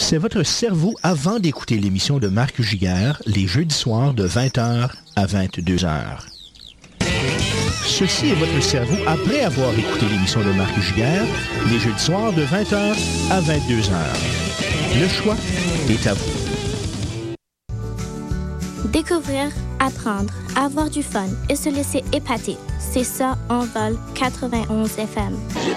C'est votre cerveau avant d'écouter l'émission de Marc Giguère, les jeudis soirs de 20h à 22h. Ceci est votre cerveau après avoir écouté l'émission de Marc Giguère, les jeudis soirs de 20h à 22h. Le choix est à vous. Découvrir, apprendre, avoir du fun et se laisser épater. C'est ça, Envol 91 FM.